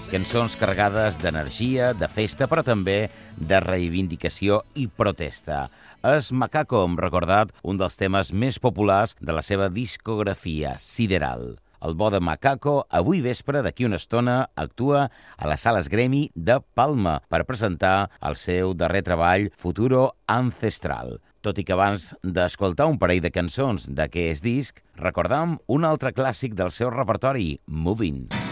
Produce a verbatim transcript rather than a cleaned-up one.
Cançons carregades d'energia, de festa, però també de reivindicació i protesta. És Macaco, hem recordat, un dels temes més populars de la seva discografia, Sideral. El bo de Macaco, avui vespre, d'aquí una estona, actua a les Sales Gremi de Palma per presentar el seu darrer treball, Futuro Ancestral. Tot i que abans d'escoltar un parell de cançons d'aquest disc, recordam un altre clàssic del seu repertori, Moving.